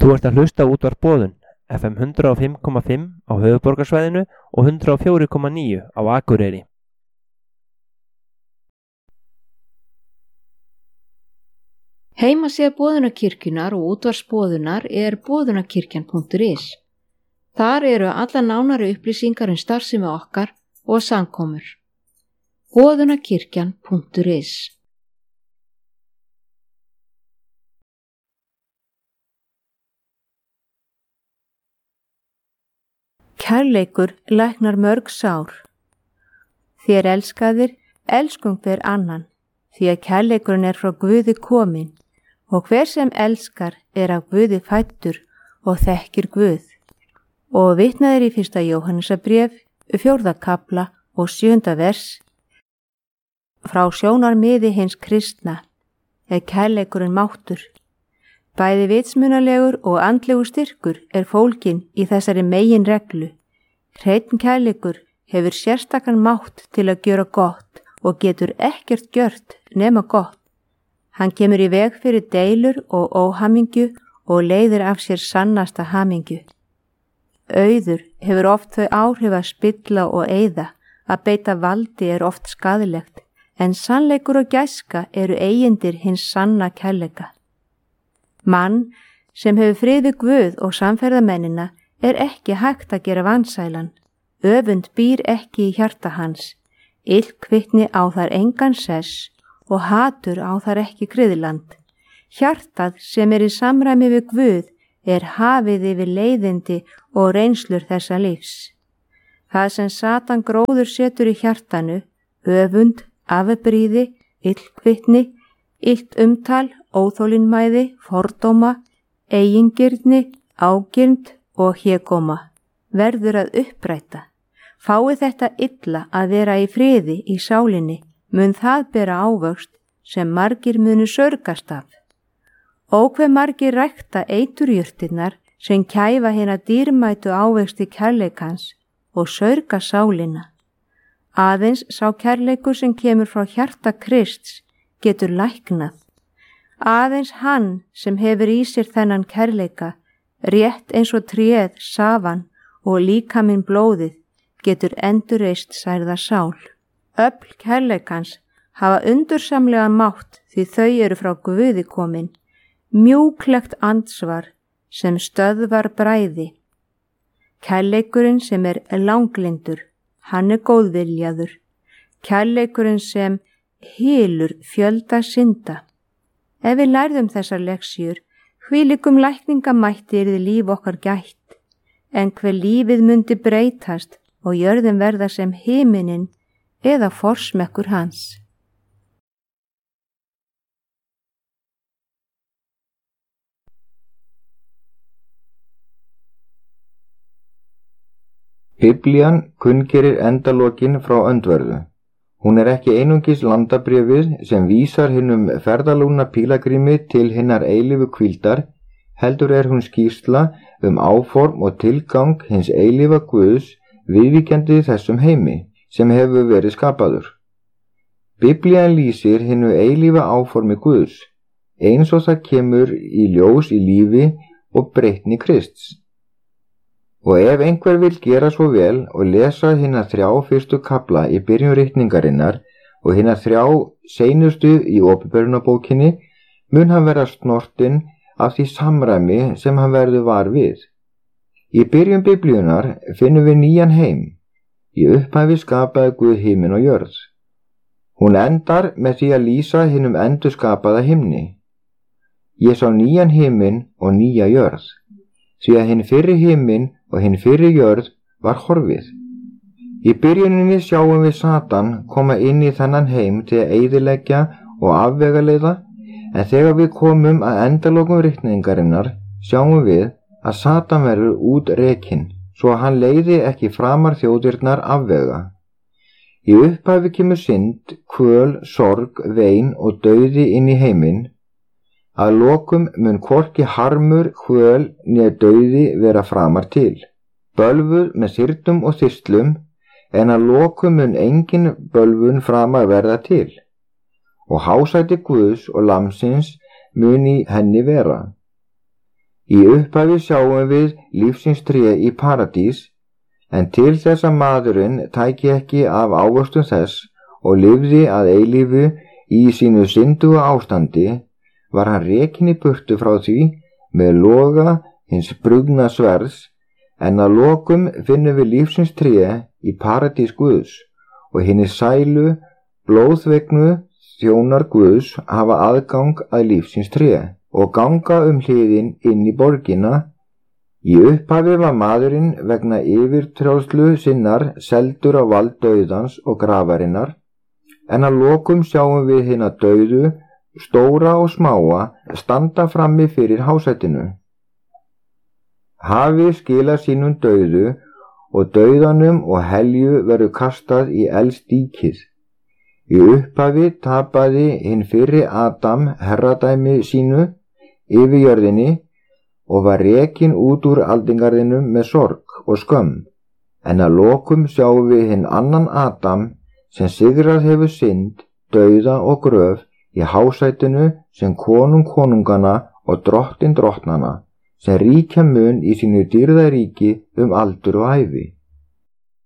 Þú ert að hlusta á Útvarp Boðun, FM 105,5 á höfuðborgarsvæðinu og 104,9 á Akureyri. Heimasíða Boðunarkirkjunnar og útvarps Boðunar boðunarkirkjan.is. Þar eru alla nánari upplýsingar starfsemi okkar og samkomur. Boðunarkirkjan.is. Kærleikur læknar mörg sár. Þér elskaðir, elskum hver annan, því að kærleikurinn frá Guði kominn, og hver sem elskar af Guði fæddur og þekkir Guð. Og vitnaðir í 1. Jóhannesarbréf, 4. kapla og 7. vers. Frá sjónarmiði hins kristna kærleikurinn máttur. Bæði vitsmunalegur og andlegur styrkur fólginn í þessari megin reglu. Hreinn kærleikur hefur sérstakan mátt til að gjöra gott og getur ekkert gjört nema gott. Hann kemur í veg fyrir deilur og óhamingju og leiðir af sér sannasta hamingju. Auður hefur oft þau áhrif að spilla og eyða, að beita valdi oft skaðlegt, en sannleikur og gæska eigindir hins sanna kærleika. Mann sem hefur frið við Guð og samferðamennina ekki hægt að gera vansælan. Öfund býr ekki í hjarta hans. Illkvittni á þar engan sess og hatur á þar ekki griðland. Hjartað sem í samræmi við Guð hafið yfir leiðindi og reynslur þessa lífs. Það sem Satan gróður setur í hjartanu, öfund, afbrýði, illkvittni, illt umtal, óþolinmæði, fordóma, eigingirni, ágirnd og hégóma, verður að uppræta. Fái þetta illa að vera í friði í sálinni, mun það bera ávöxt sem margir munu sörgast af. Og hve margir rækta eiturjurtirnar sem kæfa hina dýrmætu ávexti kærleikans og sörga sálina. Aðeins sá kærleikur sem kemur frá hjarta Krists getur læknað. Aðeins hann sem hefur í sér þennan kærleika, rétt eins og tréð, safan og líkaminn blóðið, getur endurreist særða sál. Öfl kærleikans hafa undursamlegan mátt því þau frá Guði komin, mjúklegt andsvar sem stöðvar bræði. Kærleikurinn sem langlindur, hann góðviljaður. Kærleikurinn sem hylur fjölda synda. Ef við lærðum þessar leksjur, hvílíkum lækningamætti yrði líf okkar gætt, en hve lífið mundi breytast og jörðin verða sem himinin eða forsmekkur hans. Biblían kunngerir endalokin frá öndverðu. Hún ekki einungis landabréfið sem vísar hinum ferðalúna pílagrími til hinnar eilífu hvíldar, heldur hún skýrsla áform og tilgang hins eilífa Guðs viðvíkjandi þessum heimi sem hefur verið skapaður. Biblían lýsir hinu eilífa áformi Guðs, eins og það kemur í ljós í lífi og breytni Krists. Og ef einhver vill gera svo vel og lesa hina 3 fyrstu kapla í byrjun ritningarinnar og hina 3 seinustu í Opinberunarbókinni, mun hann vera snortinn af því samræmi sem hann verður var við. Í byrjun Biblíunar finnum við nýjan heim. Í upphafi skapaði Guð himinn og jörð. Hún endar með því að lýsa hinum endurskapaða himni. Ég sá nýjan himinn og nýja jörð, því að hinn fyrri himinn og hinn fyrri jörð var horfið. Í byrjuninni sjáum við Satan koma inn í þennan heim til að eyðileggja og afvegaleiða, en þegar við komum að endalokum ritningarinnar sjáum við að Satan verður út rekinn, svo að hann leiði ekki framar þjóðirnar afvega. Í upphafi kemur synd, kvöl, sorg, vein og dauði inn í heiminn. Að lokum mun hvorki harmur, kvöl né dauði vera framar til. Bölvuð með þyrnum og þyrslum, en að lokum mun engin bölvun framar verða til. Og hásæti Guðs og Lamsins mun í henni vera. Í upphafi sjáum við lífsins tré í paradís, en til þess að maðurinn tæki ekki af ávöxtum þess og lifði að eilífu í sínu synduga ástandi, var hann rekinn í burtu frá því með loga hins brugðna sverðs, en að lokum finnum við lífsins tré í paradís Guðs og hinni sælu, blóðvegnu þjónar Guðs hafa aðgang að lífsins tré og ganga hliðin inn í borgina. Í upphafi var maðurinn vegna yfirtrjóðslu sinnar seldur á vald dauðans og grafarinnar, en að lokum sjáum við hina dauðu, stóra og smáa, standa frammi fyrir hásætinu. Hafið skilar sínum dauðu og dauðanum og helju verður kastað í eldsdíkið. Í upphafi tapaði hinn fyrri Adam herradæmi sínu yfir jörðinni og var rekinn út úr aldingarðinum með sorg og skömm, en að lokum sjáum við hinn annan Adam sem sigrað hefur synd, dauða og gröf í hásætinu sem konung konungana og drottin drottnana, sem ríkja mun í sínu dýrðaríki aldur og ævi.